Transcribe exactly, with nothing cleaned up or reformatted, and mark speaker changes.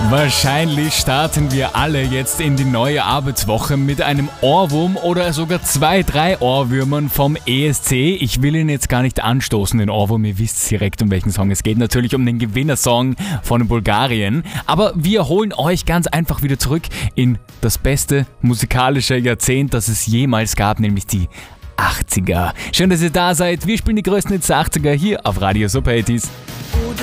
Speaker 1: Wahrscheinlich starten wir alle jetzt in die neue Arbeitswoche mit einem Ohrwurm oder sogar zwei, drei Ohrwürmern vom E S C. Ich will ihn jetzt gar nicht anstoßen, den Ohrwurm. Ihr wisst direkt, um welchen Song es geht. Natürlich um den Gewinnersong von Bulgarien. Aber wir holen euch ganz einfach wieder zurück in das beste musikalische Jahrzehnt, das es jemals gab, nämlich die achtziger. Schön, dass ihr da seid. Wir spielen die größten Hits der achtziger hier auf Radio Super achtzig.